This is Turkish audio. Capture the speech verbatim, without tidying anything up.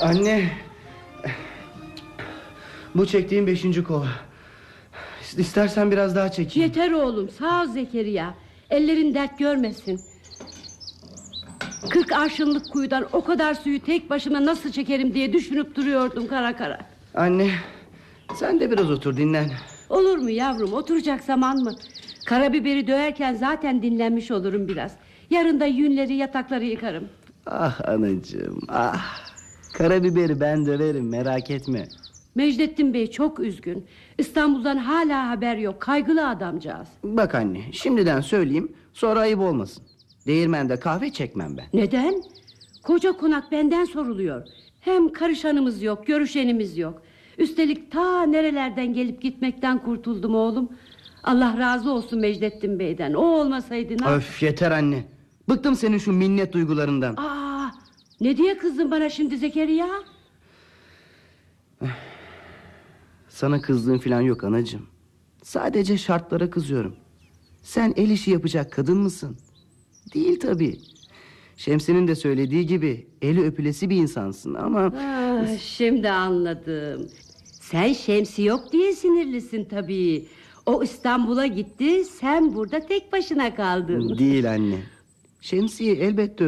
Anne, bu çektiğim beşinci kova. İstersen biraz daha çekeyim. Yeter oğlum, sağ ol Zekeriya. Ellerin dert görmesin. Kırk arşınlık kuyudan o kadar suyu tek başıma nasıl çekerim diye düşünüp duruyordum kara kara. Anne, sen de biraz otur, dinlen. Olur mu yavrum, oturacak zaman mı? Karabiberi döverken zaten dinlenmiş olurum biraz. Yarın da yünleri, yatakları yıkarım. Ah anacığım, ah. Karabiberi ben döverim, merak etme. Mecdettin Bey çok üzgün. İstanbul'dan hala haber yok. Kaygılı adamcağız. Bak anne, şimdiden söyleyeyim, sonra ayıp olmasın. Değirmende kahve çekmem ben. Neden? Koca konak benden soruluyor. Hem karışanımız yok, görüşenimiz yok. Üstelik ta nerelerden gelip gitmekten kurtuldum oğlum. Allah razı olsun Mecdettin Bey'den. O olmasaydı ne... Öf, yeter anne. Bıktım senin şu minnet duygularından. Aa, ne diye kızdın bana şimdi Zekeriya? Sana kızdığım falan yok anacığım. Sadece şartlara kızıyorum. Sen el işi yapacak kadın mısın? Değil tabii. Şemsi'nin de söylediği gibi eli öpülesi bir insansın ama... Ah, şimdi anladım. Sen Şemsi yok diye sinirlisin tabii. O İstanbul'a gitti, sen burada tek başına kaldın. Değil anne. Şemsi'yi elbette